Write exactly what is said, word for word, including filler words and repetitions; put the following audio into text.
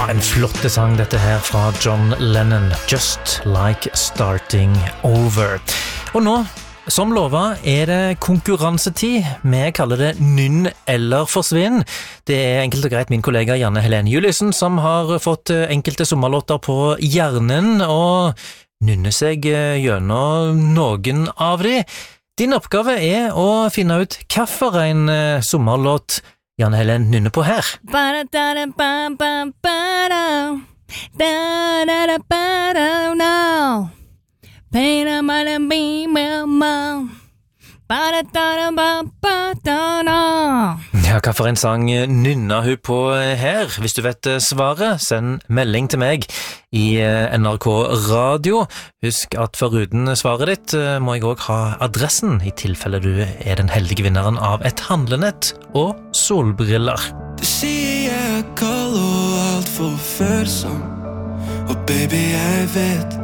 En flotte sang dette her fra John Lennon, Just Like Starting Over. Og nå, som lovet, er det konkurransetid. Vi kaller det Nynn eller forsvinn. Det er enkelt og greit min kollega Janne Helene Juliussen som har fått enkelte sommerlåter på hjernen og nynne seg gjennom noen av de. Din oppgave er å finne ut hva for en sommerlåt Janne Helene nynner på her. Ja, hva for en sang nynner hun på her? Hvis du vet svaret, send melding til meg i N R K Radio. Husk at foruten svaret ditt må jeg også ha adressen i tilfelle du er den heldige vinneren av et handlenett og solbriller. Du sier jeg er kald og alt for følsom, og baby jeg vet